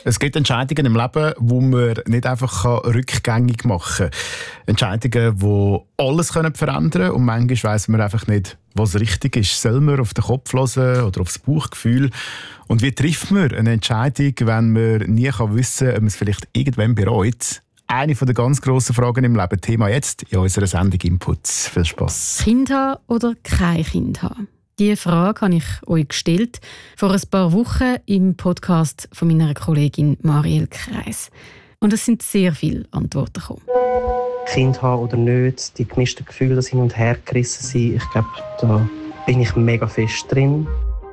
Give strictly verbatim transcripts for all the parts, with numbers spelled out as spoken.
Es gibt Entscheidungen im Leben, die man nicht einfach rückgängig machen kann. Entscheidungen, die alles verändern können. Und manchmal weiss man einfach nicht, was richtig ist. Soll man auf den Kopf hören oder aufs Bauchgefühl? Und wie trifft man eine Entscheidung, wenn man nie wissen kann, ob man es vielleicht irgendwann bereut? Eine der ganz grossen Fragen im Leben. Thema jetzt in unserer Sendung Inputs. Viel Spass. Kind haben oder kein Kind haben? Diese Frage habe ich euch gestellt vor ein paar Wochen im Podcast von meiner Kollegin Marielle Kreis. Und es sind sehr viele Antworten gekommen. Kind haben oder nicht, die gemischten Gefühle, das hin und her gerissen sind, ich glaube, da bin ich mega fest drin.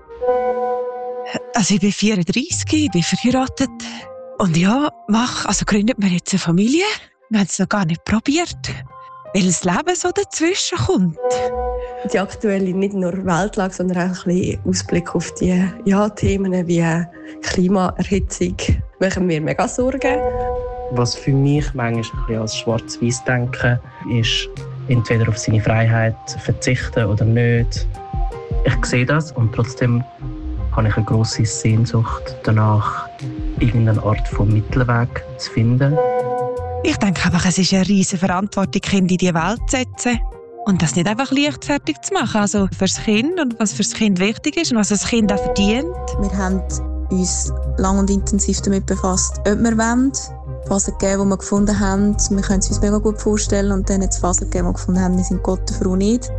Also ich bin vierunddreissig, ich bin verheiratet. Und ja, mach, also gründet man jetzt eine Familie. Wir haben es noch gar nicht probiert, weil das Leben so dazwischen kommt. Die aktuelle nicht nur Weltlage, sondern auch ein bisschen Ausblick auf die ja, Themen wie Klimaerhitzung machen mir mega Sorgen. Was für mich manchmal ein bisschen als schwarz-weiß denken ist, entweder auf seine Freiheit verzichten oder nicht. Ich sehe das und trotzdem habe ich eine grosse Sehnsucht danach, irgendeine Art von Mittelweg zu finden. Ich denke einfach, es ist eine riesige Verantwortung, Kinder in die Welt zu setzen. Und das nicht einfach leichtfertig zu machen. Also für das Kind und was für das Kind wichtig ist und was das Kind auch verdient. Wir haben uns lang und intensiv damit befasst, ob wir wollen. Phasen gegeben, die wir gefunden haben, wir können es uns mega gut vorstellen. Und dann hat es Phasen gegeben, die wir gefunden haben, wir sind Gott und Frau nicht.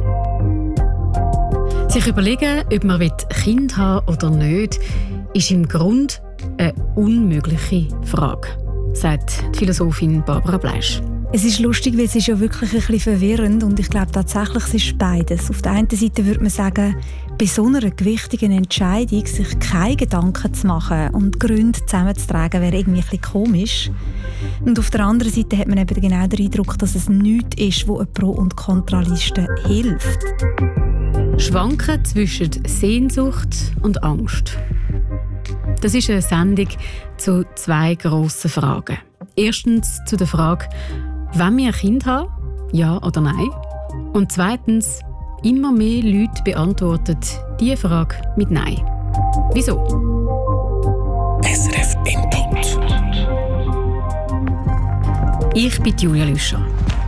Sich überlegen, ob man Kind haben will oder nicht, ist im Grunde eine unmögliche Frage, sagt die Philosophin Barbara Bleisch. Es ist lustig, weil es ist ja wirklich ein bisschen verwirrend und ich glaube tatsächlich, es ist beides. Auf der einen Seite würde man sagen, bei so einer gewichtigen Entscheidung sich keine Gedanken zu machen und Gründe zusammenzutragen, wäre irgendwie ein bisschen komisch. Und auf der anderen Seite hat man eben genau den Eindruck, dass es nichts ist, wo eine Pro- und Kontraliste hilft. Schwanken zwischen Sehnsucht und Angst. Das ist eine Sendung zu zwei grossen Fragen. Erstens zu der Frage, wollen wir ein Kind haben? Ja oder nein? Und zweitens, immer mehr Leute beantworten diese Frage mit Nein. Wieso? S R F Input. Ich bin Julia Lüscher.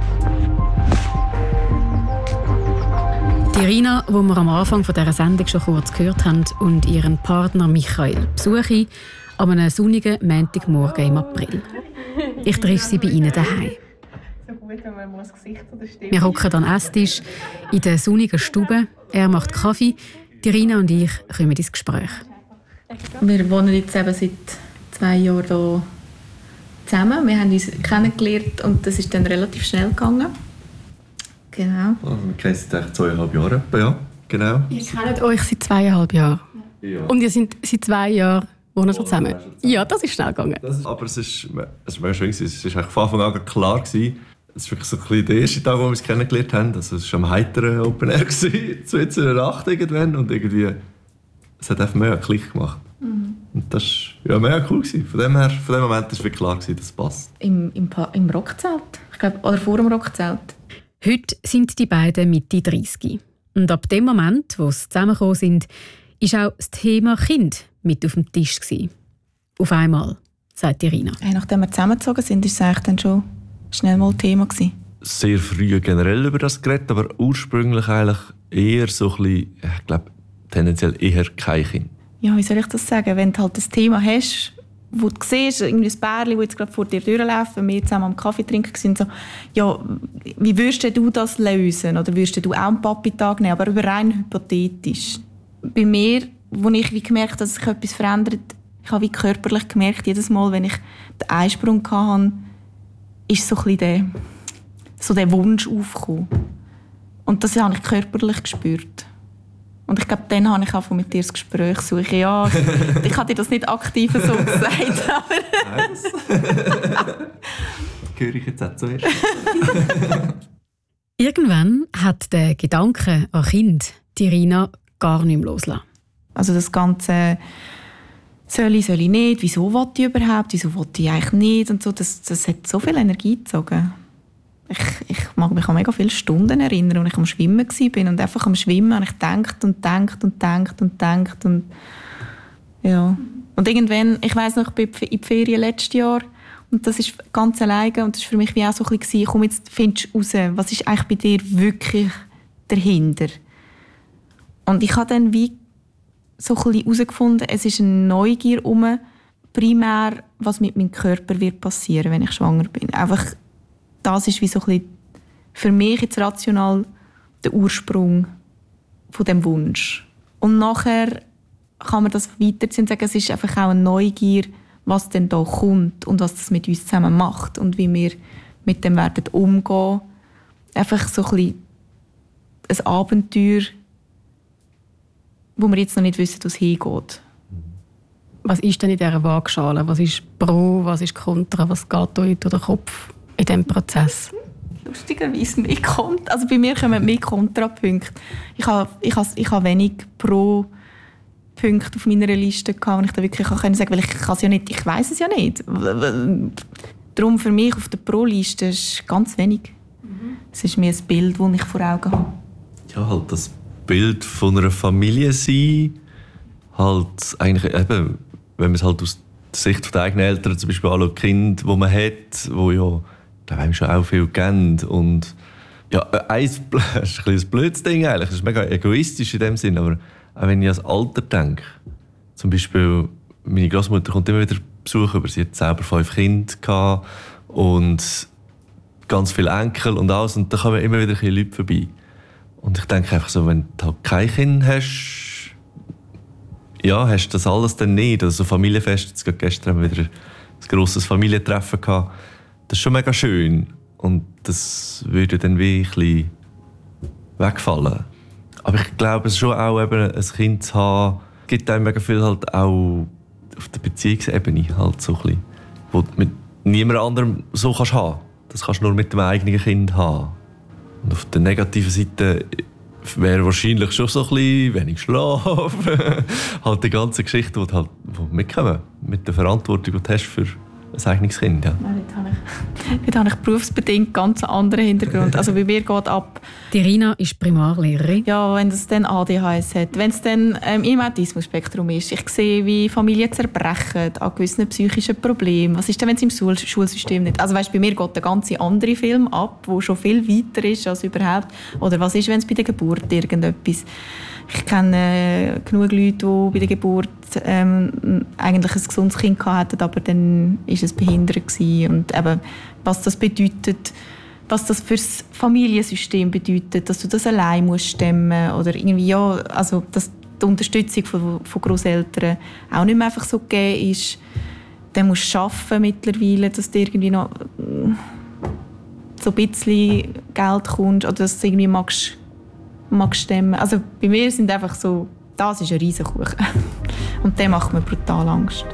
Die Rina, die wir am Anfang dieser Sendung schon kurz gehört haben, und ihren Partner Michael besuche ich an einem sonnigen Montagmorgen im April. Ich treffe sie bei ihnen daheim. Wir hocken an den Esstisch in der sonnigen Stube. Er macht Kaffee. Die Rina und ich kommen ins Gespräch. Wir wohnen jetzt eben seit zwei Jahren hier zusammen. Wir haben uns kennengelernt und das ist dann relativ schnell gegangen. Genau. Also wir kennen uns seit zweieinhalb Jahren. Ja, genau. Ihr kennt euch seit zweieinhalb Jahren. Ja. Und ihr seid seit zwei Jahren wohnen zusammen. Ja, das ist schnell gegangen. Ist, aber es ist, es ist mega schön. Es war von Anfang an klar gewesen. Es war wirklich so ein bisschen der erste Tag, wo wir uns kennengelernt haben. Also es war am heiteren Open Air gewesen, zu in der Nacht irgendwann. Und irgendwie, es hat einfach mega Klick gemacht. Mhm. Und das war ja, mega cool gewesen. Von dem her, von dem Moment war wirklich klar gewesen, dass es passt. Im, im, im Rockzelt, ich glaube, oder vor dem Rockzelt. Heute sind die beiden Mitte dreißig. Und ab dem Moment, wo sie zusammengekommen sind, war auch das Thema Kind mit auf dem Tisch gewesen. Auf einmal, sagt Irina. Hey, nachdem wir zusammengezogen sind, war es eigentlich dann schon schnell mal Thema gewesen. Sehr früh generell über das geredet, aber ursprünglich eigentlich eher so ein bisschen, ich glaube, tendenziell eher kein Kind. Ja, wie soll ich das sagen? Wenn du halt das Thema hast, wo du siehst, irgendwie ein Bärchen, das jetzt gerade vor dir durchläuft, wenn wir zusammen am Kaffee trinken sind, so, ja, wie würdest du das lösen? Oder würdest du auch einen Papi-Tag nehmen? Aber über rein hypothetisch. Bei mir, wo ich wie gemerkt habe, dass sich etwas verändert, ich habe wie körperlich gemerkt, jedes Mal, wenn ich den Einsprung hatte, ist so ein bisschen der, so der Wunsch aufgekommen. Und das habe ich körperlich gespürt. Und ich glaube, dann habe ich auch mit dir das Gespräch suchen. Ja, ich, ich habe dir das nicht aktiv so gesagt, aber... Das höre ich jetzt auch zuerst. Irgendwann hat der Gedanke an Kind die Rina gar nicht mehr losgelassen. Also das Ganze «Soll ich, soll ich nicht? Wieso will ich überhaupt? Wieso will ich eigentlich nicht?» und so, das, das hat so viel Energie gezogen. Ich, ich mag mich an mega viele Stunden erinnern, als ich am Schwimmen war. Und einfach am Schwimmen habe ich gedacht und gedacht und gedacht und gedacht. Und, ja. Und Und irgendwann, ich weiss noch, ich bin in die Ferien letztes Jahr und das ist ganz alleine und das war für mich wie auch so ein bisschen, komm, jetzt findest du raus, was ist eigentlich bei dir wirklich dahinter? Und ich habe dann wie so ein bisschen herausgefunden, es ist eine Neugier um primär, was mit meinem Körper wird passieren, wenn ich schwanger bin. Einfach, das ist wie so ein bisschen für mich jetzt rational der Ursprung von dem Wunsch. Und nachher kann man das weiterziehen und sagen, es ist einfach auch eine Neugier, was denn da kommt und was das mit uns zusammen macht und wie wir mit dem werden umgehen. Einfach so ein bisschen ein Abenteuer, wo wir jetzt noch nicht wissen, wo es hingeht. Was ist denn in dieser Waagschale? Was ist pro, was ist kontra? Was geht da durch den Kopf in diesem Prozess? Lustigerweise mehr Kontra. Also bei mir kommen mehr Kontrapunkte. Ich habe, ich habe, ich habe wenig Pro-Punkte auf meiner Liste gehabt, und ich da wirklich sagen kann, weil ich kann es ja nicht, ich weiss es ja nicht. Darum für mich auf der Pro-Liste ist ganz wenig. Es ist mir ein Bild, das ich vor Augen habe. Ja, halt das Bild von einer Familie sein, halt eigentlich eben, wenn man es halt aus der Sicht der eigenen Eltern, zum Beispiel alle Kinder, die man hat, die ja, da haben wir schon auch viel kennen. Und ja, eins, das ist ein, ein blödes Ding eigentlich, das ist mega egoistisch in dem Sinn, aber auch wenn ich ans Alter denke, zum Beispiel meine Großmutter kommt immer wieder Besuch über, sie hat selber fünf Kinder gehabt und ganz viele Enkel und alles, und da kommen immer wieder Leute vorbei. Und ich denke einfach so, wenn du halt kein Kind hast, ja, hast du das alles dann nicht. Also Familienfest, jetzt gestern haben wir wieder ein grosses Familientreffen gehabt. Das ist schon mega schön. Und das würde dann wie ein bisschen wegfallen. Aber ich glaube, es ist schon auch eben, ein Kind zu haben, gibt einem mega viel halt auch auf der Beziehungsebene halt so ein bisschen, wo du mit niemand anderem so kannst haben. Das kannst du nur mit dem eigenen Kind haben. Und auf der negativen Seite wäre wahrscheinlich schon so ein bisschen wenig Schlaf. Halt die ganze Geschichte, die halt die mitkommen, mit der Verantwortung, die du hast für ein eigenes Kind. Ja. Dort habe ich, dort habe ich berufsbedingt ganz einen anderen Hintergrund. Also bei mir geht ab... Die Rina ist Primarlehrerin. Ja, wenn es dann A D H S hat, wenn es dann ähm, im Autismus-Spektrum ist. Ich sehe, wie Familien zerbrechen an gewissen psychischen Problemen. Was ist denn, wenn es im Schul- Schulsystem nicht... Also weißt, bei mir geht der ganze andere Film ab, der schon viel weiter ist als überhaupt. Oder was ist, wenn es bei der Geburt irgendetwas... Ich kenne äh, genug Leute, die bei der Geburt ähm, eigentlich ein gesundes Kind hatten, aber dann war es behindert gewesen. Und eben, was das bedeutet, was das für das Familiensystem bedeutet, dass du das allein musst stemmen oder irgendwie, ja, also dass die Unterstützung von, von Grosseltern auch nicht mehr einfach so gegeben ist. Dann musst du arbeiten mittlerweile, dass du irgendwie noch so ein bisschen Geld kommt oder dass du irgendwie magst mag stemmen. Also bei mir sind einfach so, das ist ein Riesenkuchen. Und der macht mir brutal Angst.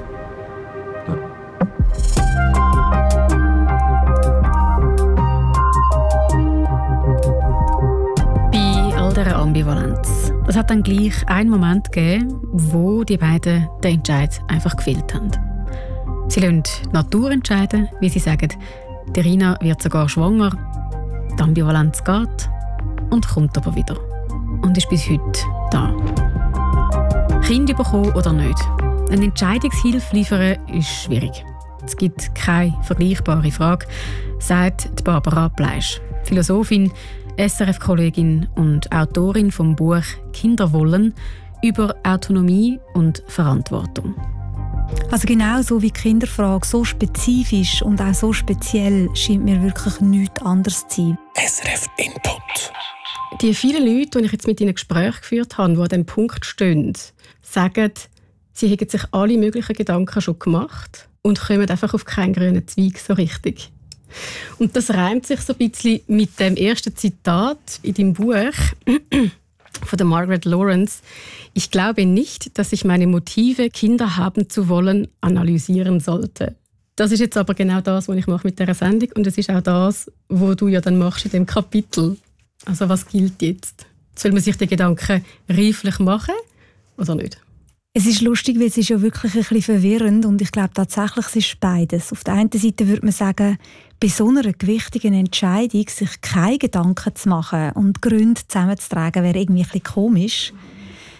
Bei all dieser Ambivalenz. Es hat dann gleich einen Moment gegeben, wo die beiden den Entscheid einfach gefällt haben. Sie lassen die Natur entscheiden, wie sie sagen. Die Rina wird sogar schwanger. Die Ambivalenz geht und kommt aber wieder. Und ist bis heute da. Kind bekommen oder nicht? Eine Entscheidungshilfe liefern ist schwierig. Es gibt keine vergleichbare Frage, sagt Barbara Bleisch, Philosophin, S R F-Kollegin und Autorin vom Buch «Kinder wollen» über Autonomie und Verantwortung. Also genau so wie die Kinderfrage so spezifisch und auch so speziell scheint mir wirklich nichts anderes zu sein. S R F Input. Die vielen Leute, die ich jetzt mit ihnen Gespräche geführt habe, die an diesem Punkt stehen, sagen, sie hätten sich alle möglichen Gedanken schon gemacht und kommen einfach auf keinen grünen Zweig so richtig. Und das reimt sich so ein bisschen mit dem ersten Zitat in deinem Buch von der Margaret Lawrence. Ich glaube nicht, dass ich meine Motive, Kinder haben zu wollen, analysieren sollte. Das ist jetzt aber genau das, was ich mache mit dieser Sendung, und es ist auch das, was du ja dann machst in dem Kapitel. Also was gilt jetzt? Soll man sich die Gedanken reiflich machen oder nicht? Es ist lustig, weil es ist ja wirklich ein bisschen verwirrend, und ich glaube tatsächlich, es ist beides. Auf der einen Seite würde man sagen, bei so einer gewichtigen Entscheidung sich keine Gedanken zu machen und Gründe zusammenzutragen, wäre irgendwie ein bisschen komisch.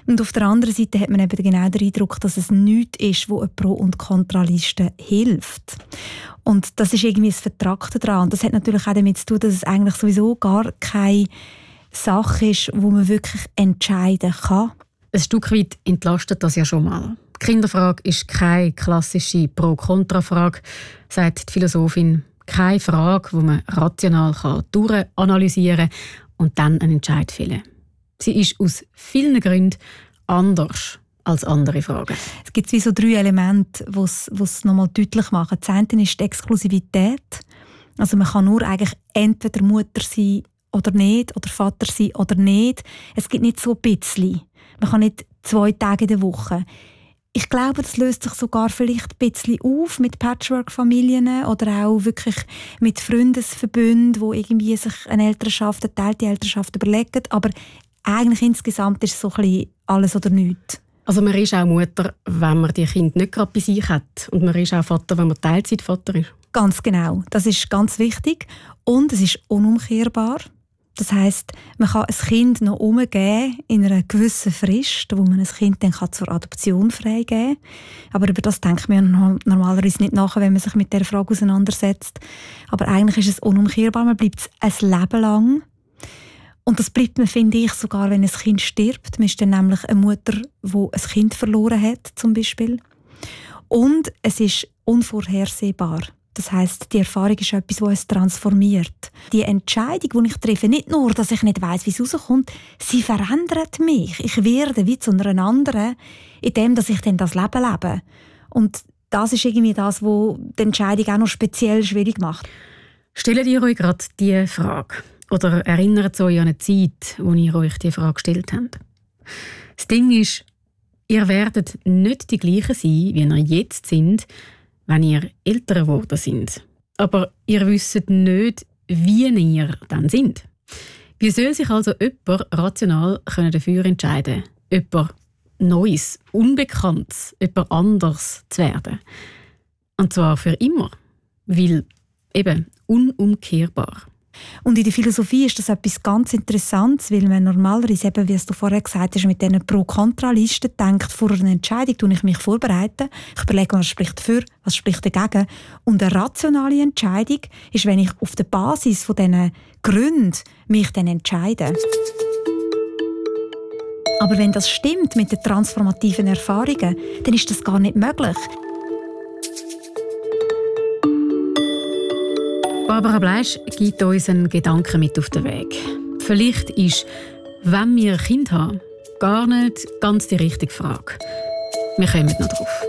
Und auf der anderen Seite hat man eben genau den Eindruck, dass es nichts ist, wo eine Pro- und Kontraliste hilft. Und das ist irgendwie das Vertrackte daran. Und das hat natürlich auch damit zu tun, dass es eigentlich sowieso gar keine Sache ist, wo man wirklich entscheiden kann. Ein Stück weit entlastet das ja schon mal. Die Kinderfrage ist keine klassische Pro-Kontra-Frage, sagt die Philosophin. Keine Frage, die man rational durchanalysieren kann und dann einen Entscheid fällen. Sie ist aus vielen Gründen anders als andere Fragen. Es gibt wie so drei Elemente, die es noch mal deutlich machen. Das eine ist die Exklusivität. Also man kann nur eigentlich entweder Mutter sein oder nicht, oder Vater sein oder nicht. Es gibt nicht so ein bisschen. Man kann nicht zwei Tage in der Woche. Ich glaube, das löst sich sogar vielleicht ein bisschen auf mit Patchwork-Familien oder auch wirklich mit Freundesverbünden, wo irgendwie sich eine Elternschaft, eine teilte Elternschaft überlegen. Aber eigentlich insgesamt ist es so ein bisschen alles oder nichts. Also man ist auch Mutter, wenn man die Kinder nicht gerade bei sich hat. Und man ist auch Vater, wenn man Teilzeitvater ist. Ganz genau. Das ist ganz wichtig. Und es ist unumkehrbar. Das heisst, man kann ein Kind noch umgeben in einer gewissen Frist, wo man ein Kind dann zur Adoption freigeben kann. Aber über das denkt man normalerweise nicht nach, wenn man sich mit dieser Frage auseinandersetzt. Aber eigentlich ist es unumkehrbar. Man bleibt ein Leben lang. Und das bleibt man, finde ich, sogar, wenn ein Kind stirbt. Man ist dann nämlich eine Mutter, die ein Kind verloren hat, zum Beispiel. Und es ist unvorhersehbar. Das heisst, die Erfahrung ist etwas, das uns transformiert. Die Entscheidung, die ich treffe, nicht nur, dass ich nicht weiss, wie es rauskommt, sie verändert mich. Ich werde wie zu einer anderen, indem dass ich dann das Leben lebe. Und das ist irgendwie das, was die Entscheidung auch noch speziell schwierig macht. Stellt ihr euch gerade diese Frage? Oder erinnert euch an eine Zeit, wo ihr euch diese Frage gestellt habt? Das Ding ist, ihr werdet nicht die gleichen sein, wie ihr jetzt seid, wenn ihr älter geworden seid. Aber ihr wisst nicht, wie ihr dann seid. Wie soll sich also jemand rational dafür entscheiden können, jemand Neues, Unbekanntes, jemand anderes zu werden? Und zwar für immer. Weil eben unumkehrbar. Und in der Philosophie ist das etwas ganz Interessantes, weil man normalerweise, eben, wie es du vorher gesagt hast, mit diesen Pro-Kontra-Listen denkt, vor einer Entscheidung tue ich mich vorbereiten. Ich überlege, was spricht dafür, was spricht dagegen. Und eine rationale Entscheidung ist, wenn ich auf der Basis von diesen Gründen mich dann entscheide. Aber wenn das stimmt mit den transformativen Erfahrungen, dann ist das gar nicht möglich. Barbara Bleisch gibt uns einen Gedanken mit auf den Weg. Vielleicht ist, wenn wir ein Kind haben, gar nicht ganz die richtige Frage. Wir kommen noch drauf.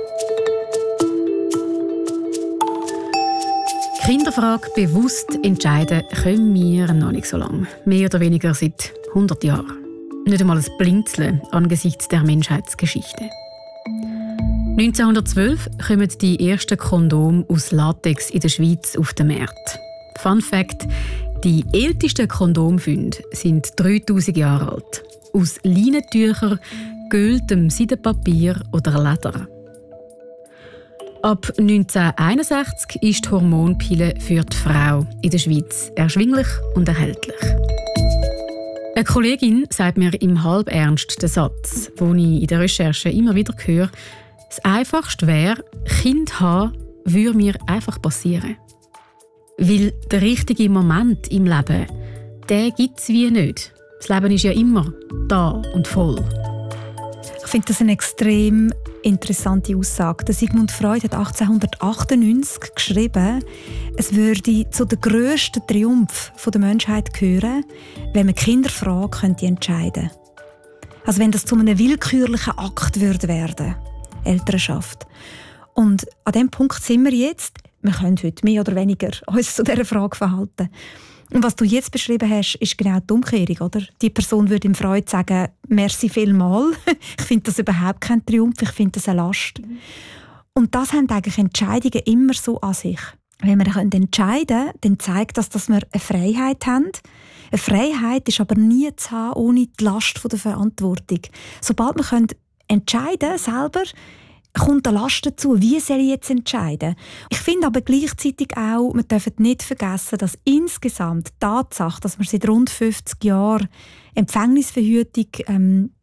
Kinderfrage bewusst entscheiden können wir noch nicht so lange. Mehr oder weniger seit hundert Jahren. Nicht einmal ein Blinzeln angesichts der Menschheitsgeschichte. neunzehnhundertzwölf kommen die ersten Kondome aus Latex in der Schweiz auf den Markt. Fun Fact: Die ältesten Kondomfunde sind dreitausend Jahre alt. Aus Leinentüchern, geöltem Seidenpapier oder Leder. Ab neunzehnhunderteinundsechzig ist die Hormonpille für die Frau in der Schweiz erschwinglich und erhältlich. Eine Kollegin sagt mir im Halbernst den Satz, den ich in der Recherche immer wieder höre: Das Einfachste wäre, Kind haben würde mir einfach passieren. Weil der richtige Moment im Leben, den gibt es wie nicht. Das Leben ist ja immer da und voll. Ich finde das eine extrem interessante Aussage. Der Sigmund Freud hat achtzehnhundertachtundneunzig geschrieben, es würde zu den grössten Triumph der Menschheit gehören, wenn man Kinderfrage könnte entscheiden. Also wenn das zu einem willkürlichen Akt würde werden, Elternschaft. Und an diesem Punkt sind wir jetzt. Wir können heute mehr oder weniger uns zu dieser Frage verhalten. Und was du jetzt beschrieben hast, ist genau die Umkehrung, oder? Die Person würde im Freud sagen, merci vielmal. Ich finde das überhaupt kein Triumph, ich finde das eine Last. Mhm. Und das haben eigentlich Entscheidungen immer so an sich. Wenn wir entscheiden können, dann zeigt das, dass wir eine Freiheit haben. Eine Freiheit ist aber nie zu haben ohne die Last der Verantwortung. Sobald wir entscheiden können, selber, kommt eine Last dazu. Wie soll ich jetzt entscheiden? Ich finde aber gleichzeitig auch, wir dürfen nicht vergessen, dass insgesamt die Tatsache, dass wir seit rund fünfzig Jahren Empfängnisverhütung ähm,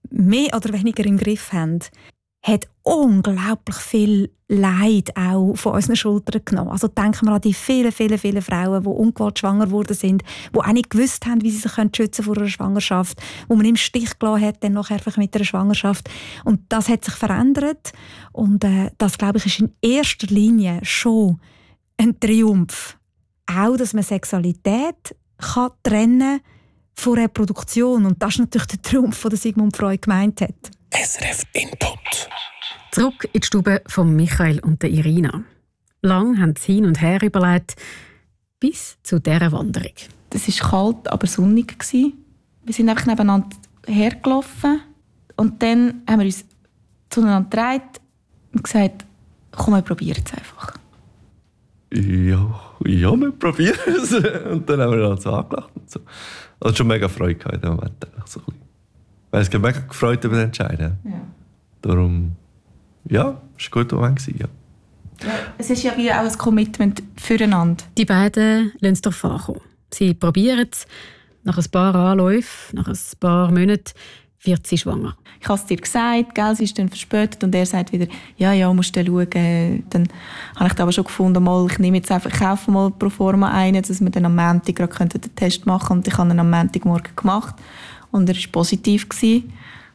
mehr oder weniger im Griff haben, hat unglaublich viel Leid auch von unseren Schultern genommen. Also denken wir an die vielen, vielen, vielen Frauen, die ungewollt schwanger geworden sind, die auch nicht gewusst haben, wie sie sich schützen vor einer Schwangerschaft, wo man im Stich gelassen hat, dann nachher einfach mit einer Schwangerschaft. Und das hat sich verändert. Und äh, das, glaube ich, ist in erster Linie schon ein Triumph. Auch, dass man Sexualität kann trennen von Reproduktion. Und das ist natürlich der Triumph, den Sigmund Freud gemeint hat. S R F Input. Zurück in die Stube von Michael und der Irina. Lang haben sie hin und her überlegt, bis zu dieser Wanderung. Es war kalt, aber sonnig. Wir sind einfach nebeneinander hergelaufen. Und dann haben wir uns zueinander gedreht und gesagt, komm, wir probieren es einfach. Ja, ja, wir probieren es. Und dann haben wir uns so angelacht. Und so. Also schon mega Freude gehabt in dem Moment. So ein bisschen. Weil es mich mega gefreut über den Entscheid. Ja. Darum, ja, es war ein guter Moment. Ja. Ja, es ist ja wie auch ein Commitment füreinander. Die beiden lassen es darauf ankommen. Sie probieren es. Nach ein paar Anläufen, nach ein paar Monaten, wird sie schwanger. Ich habe es dir gesagt, gell, sie ist dann verspätet und er sagt wieder, ja, ja, musst du schauen. Dann habe ich aber schon gefunden, mal, ich nehme jetzt einfach, kaufe mal pro forma einen, dass wir dann am Montag gerade den Test machen können. Und ich habe ihn am Montagmorgen gemacht und er war positiv gewesen.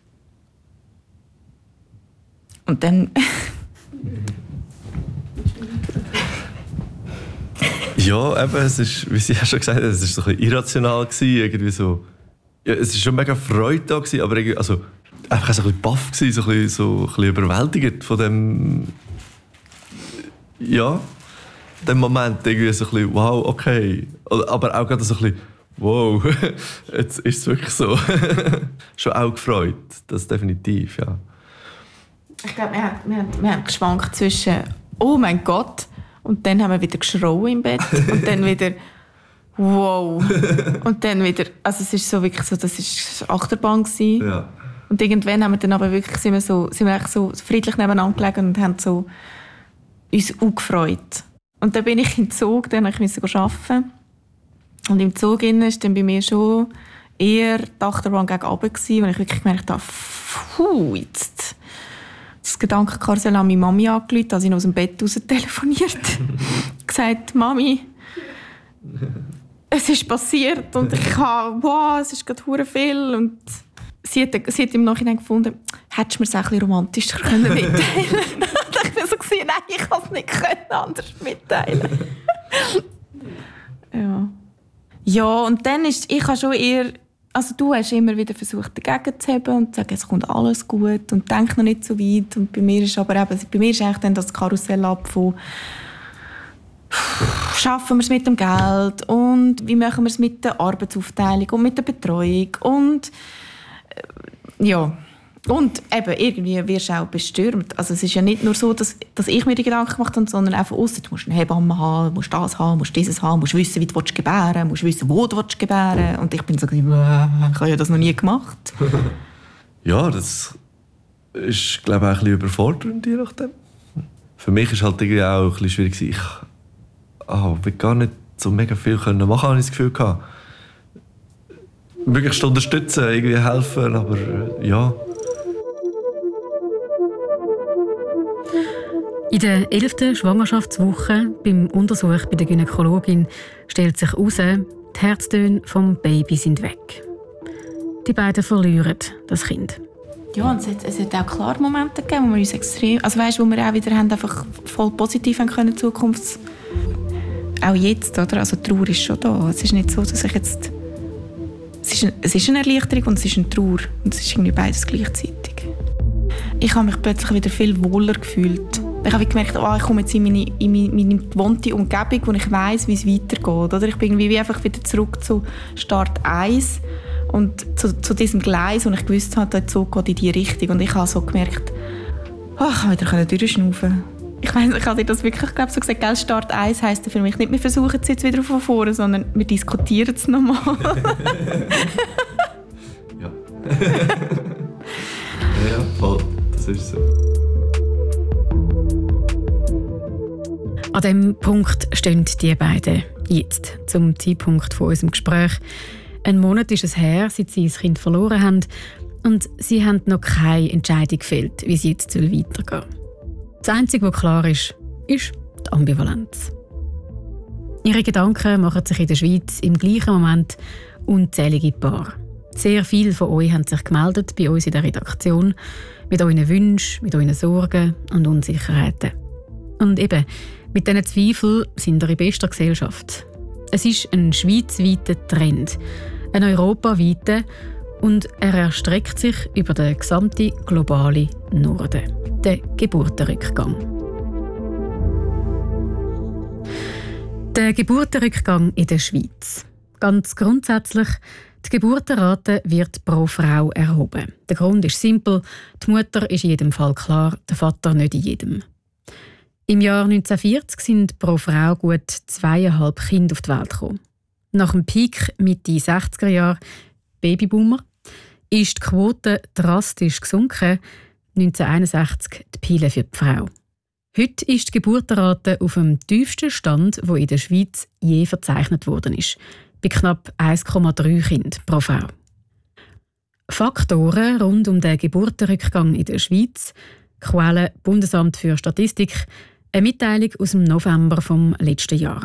Und dann... ja, eben, es ist, wie sie ja schon gesagt hat, es war so ein bisschen irrational gewesen, irgendwie so. Ja, es war schon mega Freude da gewesen, aber irgendwie, also einfach so ein bisschen baff gewesen, so ein bisschen, so ein bisschen überwältigt von dem, ja, dem Moment irgendwie so ein bisschen, wow, okay, aber auch gerade so ein bisschen, wow, jetzt ist es wirklich so. Schon auch gefreut, das definitiv, ja. Ich glaube, wir haben, wir, haben, wir haben geschwankt zwischen «Oh mein Gott!» und dann haben wir wieder geschrauen im Bett und dann wieder «Wow!» und dann wieder, also es ist so wirklich so, das war Achterbahn gewesen. Ja. Und irgendwann haben wir dann aber wirklich, sind wir, so, sind wir so friedlich nebeneinander gelegen und haben so uns auch gefreut. Und dann bin ich im Zug, dann musste ich arbeiten. Und im Zug war dann bei mir schon eher die Achterbahn gegen runter gewesen, weil ich wirklich gemerkt habe, puh, jetzt... Das Gedankenkarussell an meine Mami angerufen, als ich noch aus dem Bett raus telefoniert. gesagt, Mami, es ist passiert und ich habe, wow, es ist gerade hure viel. Und sie hat, sie hat im Nachhinein gefunden, hättest du mir es ein bisschen romantischer können mitteilen können. Ich war so, nein, ich kann es nicht können, anders mitteilen. ja. ja, und dann ist, ich habe schon eher... Also du hast immer wieder versucht, dagegen zu haben und zu sagen, es kommt alles gut und denk noch nicht so weit. Und bei mir ist aber eben, bei mir ist eigentlich dann das Karussell ab von schaffen wir es mit dem Geld und wie machen wir es mit der Arbeitsaufteilung und mit der Betreuung und äh, ja. Und eben, irgendwie wirst du auch bestürmt. Also es ist ja nicht nur so, dass, dass ich mir die Gedanken gemacht habe, sondern auch von aussen. Du musst eine Hebamme haben, du musst das haben, du musst dieses haben, du musst wissen, wie du gebären willst, du musst wissen, wo du gebären willst. Und ich bin so, ich habe ja das noch nie gemacht. Ja, das ist, glaube ich, auch ein bisschen überfordernd, je nachdem. Für mich war es halt irgendwie auch ein bisschen schwierig. Ich oh, will gar nicht so mega viel machen, habe ich das Gefühl gehabt. Möglichst unterstützen, irgendwie helfen, aber äh, ja. In der elften Schwangerschaftswoche beim Untersuch bei der Gynäkologin stellt sich heraus, die Herztöne vom Baby sind weg. Die beiden verlieren das Kind. Ja, und es hat, es hat auch klar Momente gegeben, wo wir uns extrem, also weißt, wo wir auch wieder haben, einfach voll positiv haben können, Zukunft. Auch jetzt, oder? Also die Trauer ist schon da. Es ist nicht so, dass ich jetzt, es ist, eine, es ist eine Erleichterung und es ist eine Trauer und es ist irgendwie beides gleichzeitig. Ich habe mich plötzlich wieder viel wohler gefühlt. Ich habe gemerkt, oh, ich komme jetzt in meine, in meine, meine gewohnte Umgebung, wo ich weiss, wie es weitergeht. Oder ich bin irgendwie einfach wieder zurück zu Start eins und zu, zu diesem Gleis, wo ich gewusst habe, der Zug geht in diese Richtung. Und ich habe so gemerkt, oh, ich konnte wieder durchschnaufen. Ich weiss, ich habe dir das wirklich glaub, so gesagt, gell, Start eins heisst für mich nicht, wir versuchen es jetzt wieder von vorne, sondern wir diskutieren es nochmal. ja. ja, voll. Das ist so. An diesem Punkt stehen die beiden jetzt, zum Zeitpunkt von unserem Gespräch. Ein Monat ist es her, seit sie das Kind verloren haben. und sie haben noch keine Entscheidung gefällt, wie es jetzt weitergehen soll. Das Einzige, was klar ist, ist die Ambivalenz. Ihre Gedanken machen sich in der Schweiz im gleichen Moment unzählige Paare. Sehr viele von euch haben sich gemeldet bei uns in der Redaktion mit euren Wünschen, mit euren Sorgen und Unsicherheiten. Und eben, mit diesen Zweifeln sind wir in bester Gesellschaft. Es ist ein schweizweiter Trend, ein europaweiter, und er erstreckt sich über den gesamten globalen Norden, der Geburtenrückgang. Der Geburtenrückgang in der Schweiz. Ganz grundsätzlich, die Geburtenrate wird pro Frau erhoben. Der Grund ist simpel, die Mutter ist in jedem Fall klar, der Vater nicht in jedem. Im Jahr neunzehnhundertvierzig sind pro Frau gut zweieinhalb Kinder auf die Welt gekommen. Nach dem Peak Mitte sechziger Jahre, Babyboomer, ist die Quote drastisch gesunken, neunzehnhunderteinundsechzig die Pille für die Frau. Heute ist die Geburtenrate auf dem tiefsten Stand, der in der Schweiz je verzeichnet worden ist, bei knapp eins Komma drei Kindern pro Frau. Faktoren rund um den Geburtenrückgang in der Schweiz, Quelle Bundesamt für Statistik, eine Mitteilung aus dem November vom letzten Jahr.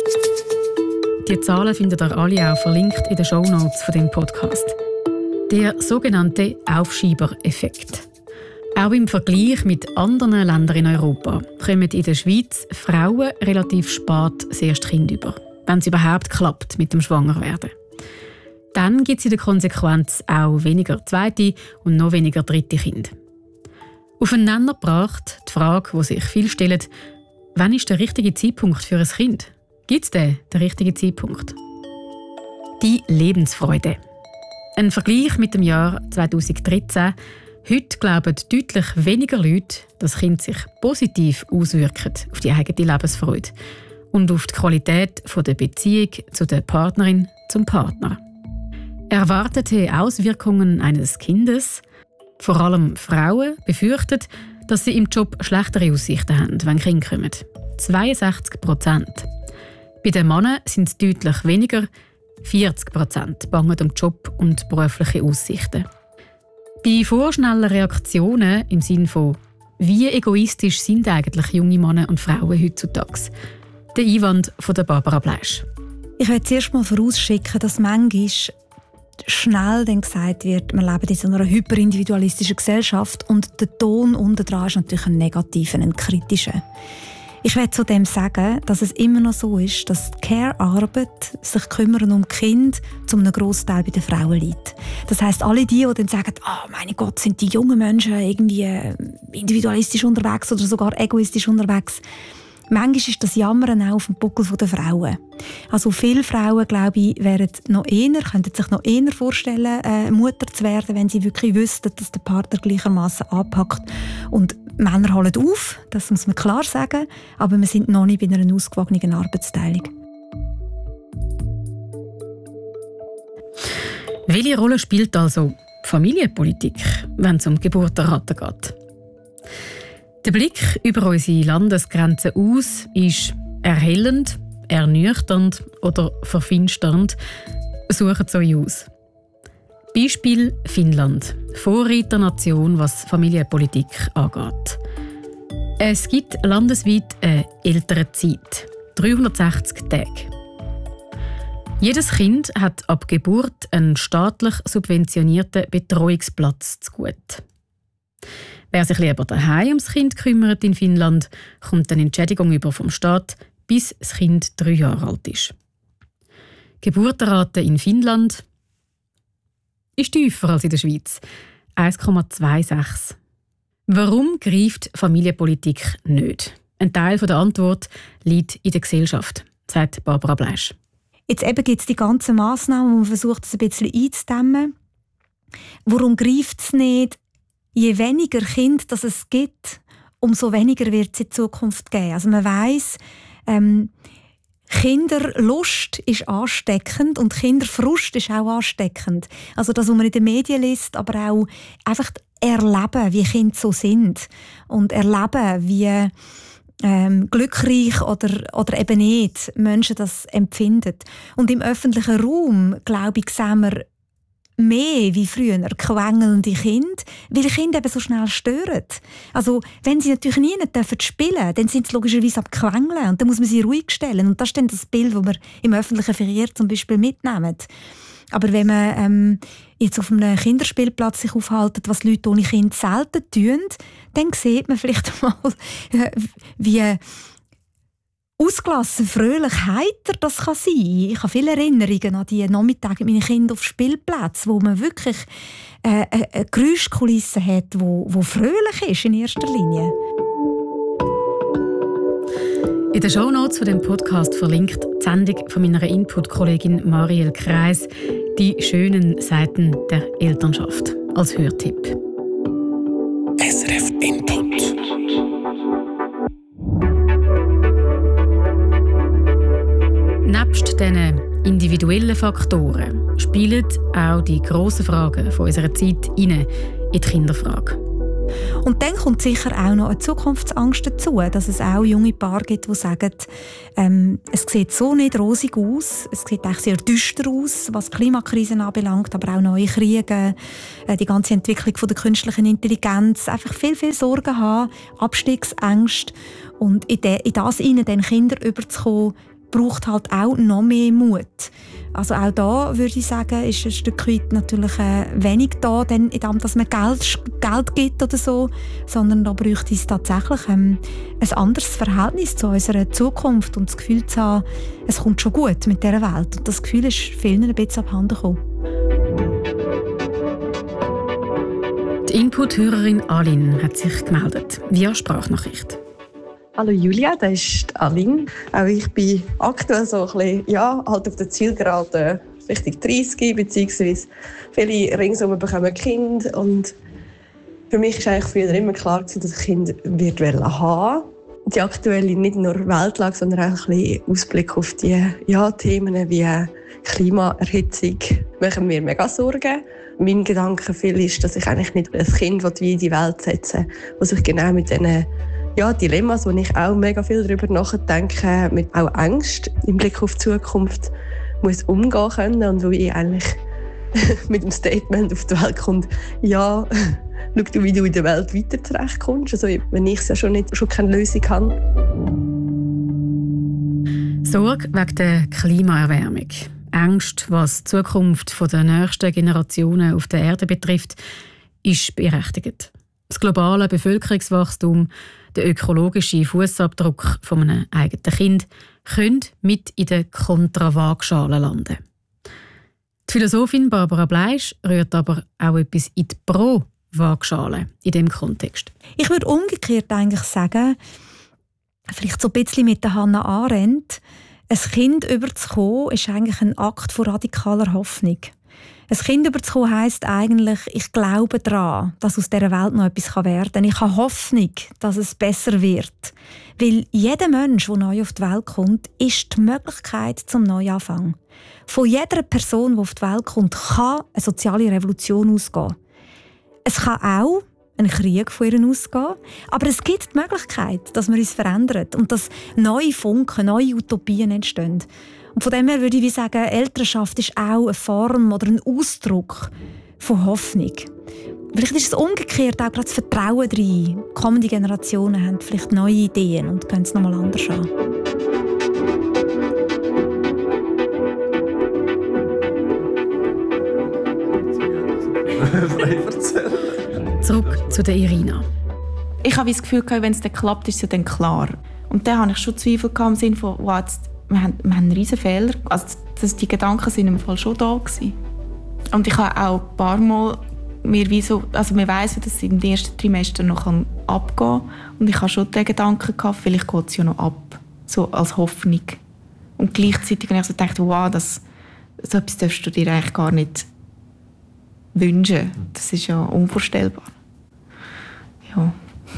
Die Zahlen findet ihr alle auch verlinkt in den Shownotes von dem Podcast. Der sogenannte Aufschiebereffekt. Auch im Vergleich mit anderen Ländern in Europa kommen in der Schweiz Frauen relativ spät das erste Kind über, wenn es überhaupt klappt mit dem Schwangerwerden. Dann gibt es in der Konsequenz auch weniger zweite und noch weniger dritte Kinder. Auf einen Nenner gebracht die Frage, die sich viele stellen: Wann ist der richtige Zeitpunkt für ein Kind? Gibt es den, den richtigen Zeitpunkt? Die Lebensfreude. Ein Vergleich mit dem Jahr zweitausenddreizehn. Heute glauben deutlich weniger Leute, dass Kinder sich positiv auswirken auf die eigene Lebensfreude und auf die Qualität der Beziehung zu der Partnerin zum Partner. Erwartete Auswirkungen eines Kindes, vor allem Frauen, befürchten, dass sie im Job schlechtere Aussichten haben, wenn Kinder kommen. zweiundsechzig Prozent. Bei den Männern sind es deutlich weniger, vierzig Prozent bangen um Job und berufliche Aussichten. Bei vorschnellen Reaktionen im Sinne von «Wie egoistisch sind eigentlich junge Männer und Frauen heutzutage?» Der Einwand von der Barbara Bleisch. Ich will zuerst mal vorausschicken, dass manchmal schnell dann gesagt wird, wir leben in so einer hyperindividualistischen Gesellschaft und der Ton unten dran ist natürlich ein negativer, ein kritischer. Ich will zudem sagen, dass es immer noch so ist, dass die Care-Arbeit, sich kümmern um die Kinder, zu einem Grossteil bei den Frauen liegt. Das heisst, alle die, die dann sagen, oh mein Gott, sind die jungen Menschen irgendwie individualistisch unterwegs oder sogar egoistisch unterwegs. Manchmal ist das Jammern auch auf dem Buckel der Frauen. Also viele Frauen, glaube ich, wären noch eher, könnten sich noch eher vorstellen, äh, Mutter zu werden, wenn sie wirklich wüssten, dass der Partner gleichermaßen anpackt. Und Männer holen auf, das muss man klar sagen, aber wir sind noch nicht bei einer ausgewogenen Arbeitsteilung. Welche Rolle spielt also Familienpolitik, wenn es um Geburtenraten geht? Der Blick über unsere Landesgrenzen aus ist erhellend, ernüchternd oder verfinsternd. Suchen Sie euch aus. Beispiel Finnland, Vorreiternation, was Familienpolitik angeht. Es gibt landesweit eine Elternzeit, dreihundertsechzig Tage. Jedes Kind hat ab Geburt einen staatlich subventionierten Betreuungsplatz zugute. Wer sich lieber daheim ums Kind kümmert in Finnland, kommt eine Entschädigung über vom Staat, bis das Kind drei Jahre alt ist. Die Geburtenrate in Finnland ist tiefer als in der Schweiz, eins Komma sechsundzwanzig. Warum greift Familienpolitik nicht? Ein Teil der Antwort liegt in der Gesellschaft, sagt Barbara Bleisch. Jetzt eben gibt es die ganzen Massnahmen, wo man versucht, es ein bisschen einzudämmen. Warum greift es nicht? Je weniger Kinder das es gibt, umso weniger wird es in Zukunft geben. Also man weiss, ähm, Kinderlust ist ansteckend und Kinderfrust ist auch ansteckend. Also das, was man in den Medien liest, aber auch einfach erleben, wie Kinder so sind und erleben, wie ähm, glückreich oder, oder eben nicht Menschen das empfinden. Und im öffentlichen Raum, glaube ich, sehen wir mehr wie früher quengelnde Kinder, weil Kinder eben so schnell stören. Also, wenn sie natürlich nie dürfen spielen, dann sind sie logischerweise am Quengeln und dann muss man sie ruhig stellen. Und das ist dann das Bild, das wir im öffentlichen Verkehr zum Beispiel mitnehmen. Aber wenn man ähm, jetzt auf einem Kinderspielplatz sich aufhält, was Leute ohne Kind selten tun, dann sieht man vielleicht mal, wie ausgelassen, fröhlich, heiter das kann sein. Ich habe viele Erinnerungen an die Nachmittage mit meinen Kindern auf Spielplätzen, wo man wirklich äh, eine Geräuschkulisse hat, die wo, wo fröhlich ist in erster Linie. In den Shownotes von dem Podcast verlinkt die Sendung von meiner Input-Kollegin Marielle Kreis «Die schönen Seiten der Elternschaft» als Hörtipp. S R F Input. Nebst diesen individuellen Faktoren spielen auch die grossen Fragen von unserer Zeit rein in die Kinderfrage. Und dann kommt sicher auch noch eine Zukunftsangst dazu, dass es auch junge Paare gibt, die sagen, ähm, es sieht so nicht rosig aus, es sieht eigentlich sehr düster aus, was die Klimakrise anbelangt, aber auch neue Kriege, äh, die ganze Entwicklung von der künstlichen Intelligenz, einfach viel, viel Sorgen haben, Abstiegsängste und in, de, in das hinein den Kindern überzukommen, braucht halt auch noch mehr Mut. Also auch da würde ich sagen, ist ein Stück weit natürlich äh, wenig da, denn in dem, dass man Geld, Geld gibt oder so, sondern da bräuchte es tatsächlich ähm, ein anderes Verhältnis zu unserer Zukunft und das Gefühl zu haben, es kommt schon gut mit dieser Welt. Und das Gefühl ist vielen ein bisschen abhanden gekommen. Die Input-Hörerin Aline hat sich gemeldet via Sprachnachricht. Hallo Julia, das ist Aline. Auch ich bin aktuell so ein bisschen, ja, halt auf der Zielgerade Richtung dreißig, beziehungsweise viele ringsum bekommen Kinder. Und für mich war eigentlich früher immer klar, dass ich ein Kind wird haben. Die aktuelle nicht nur Weltlage, sondern auch ein bisschen Ausblick auf die ja, Themen wie Klimaerhitzung machen mir mega Sorgen. Mein Gedanke viel ist, dass ich eigentlich nicht ein Kind wie in die Welt setzen will, das sich genau mit diesen ja, Dilemmas, wo ich auch mega viel darüber nachdenke, mit auch Angst im Blick auf die Zukunft muss umgehen können und wo ich eigentlich mit dem Statement auf die Welt komme, ja, schau du, wie du in der Welt weiter zurechtkommst, also wenn ich es ja schon, nicht, schon keine Lösung habe. Sorge wegen der Klimaerwärmung. Angst, was die Zukunft der nächsten Generationen auf der Erde betrifft, ist berechtigt. Das globale Bevölkerungswachstum, der ökologische Fußabdruck von einem eigenen Kind können mit in der Kontrawaagschale landen. Die Philosophin Barbara Bleisch rührt aber auch etwas in die Pro-Waagschale in diesem Kontext. Ich würde umgekehrt eigentlich sagen, vielleicht so ein bisschen mit der Hannah Arendt, ein Kind überzukommen ist eigentlich ein Akt von radikaler Hoffnung. Ein Kind überzukommen heisst eigentlich, ich glaube daran, dass aus dieser Welt noch etwas werden kann. Ich habe Hoffnung, dass es besser wird. Weil jeder Mensch, der neu auf die Welt kommt, ist die Möglichkeit zum Neuanfang. Von jeder Person, die auf die Welt kommt, kann eine soziale Revolution ausgehen. Es kann auch ein Krieg von ihr ausgehen, aber es gibt die Möglichkeit, dass wir uns verändern und dass neue Funken, neue Utopien entstehen. Und von dem her würde ich sagen, Elternschaft ist auch eine Form oder ein Ausdruck von Hoffnung. Vielleicht ist es umgekehrt auch gerade das Vertrauen rein. Kommende Generationen haben vielleicht neue Ideen und können es nochmal anders an. Zurück zu der Irina. Ich habe das Gefühl, wenn es dann klappt, ist es ja dann klar. Und dann habe ich schon Zweifel im Sinne von, wow, jetzt, wir, haben, wir haben einen riesen Fehler. Also das, die Gedanken sind im Fall schon da gewesen. Und ich habe auch ein paar Mal mir wie so, also wir weiss, dass es im ersten Trimester noch abgehen kann. Und ich habe schon den Gedanken gehabt, vielleicht geht es ja noch ab. So als Hoffnung. Und gleichzeitig habe ich so gedacht, wow, das, so etwas darfst du dir eigentlich gar nicht wünschen. Das ist ja unvorstellbar. Ja.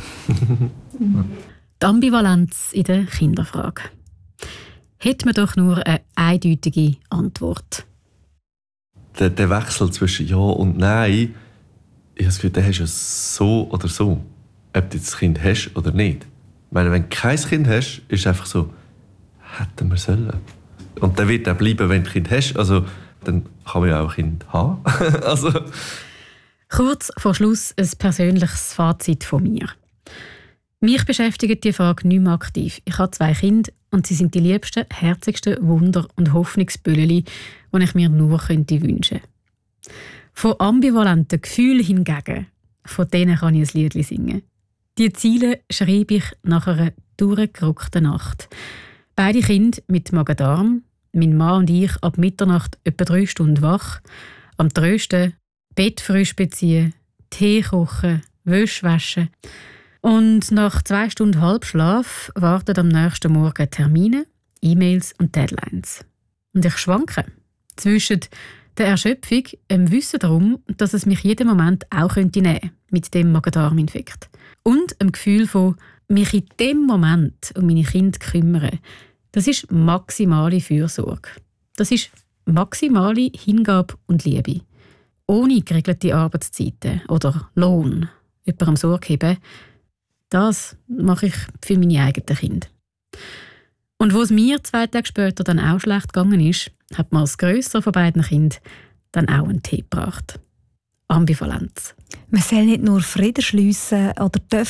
Die Ambivalenz in der Kinderfrage. Hätte man doch nur eine eindeutige Antwort. Der, der Wechsel zwischen Ja und Nein, ich habe das Gefühl, den hast du so oder so. Ob du das Kind hast oder nicht. Ich meine, wenn du kein Kind hast, ist es einfach so, hätten wir sollen. Und dann wird er bleiben, wenn du ein Kind hast. Also, dann kann man ja auch ein Kind haben. also. Kurz vor Schluss ein persönliches Fazit von mir. Mich beschäftigt die Frage nicht mehr aktiv. Ich habe zwei Kinder und sie sind die liebsten, herzigsten Wunder- und Hoffnungsbülleli, die ich mir nur könnte wünschen. Von ambivalenten Gefühlen hingegen, von denen kann ich ein Liedli singen. Die Ziele schreibe ich nach einer durchgeruckten Nacht. Beide Kinder mit Magen-Darm, mein Mann und ich ab Mitternacht etwa drei Stunden wach, am Trösten, Bett frisch beziehen, Tee kochen, Wäsche waschen. Und nach zwei Stunden Halbschlaf warten am nächsten Morgen Termine, E-Mails und Deadlines. Und ich schwanke zwischen der Erschöpfung, dem Wissen darum, dass es mich jeden Moment auch könnte nehmen mit dem Magen-Darm-Infekt. Und dem Gefühl von, mich in dem Moment um meine Kinder kümmern. Das ist maximale Fürsorge. Das ist maximale Hingabe und Liebe. Ohne geregelte Arbeitszeiten oder Lohn, jemandem Sorge geben, das mache ich für meine eigenen Kinder. Und wo es mir zwei Tage später dann auch schlecht gegangen ist, hat mir das Grössere von beiden Kindern dann auch einen Tee gebracht. Ambivalenz. Man soll nicht nur Frieden schliessen oder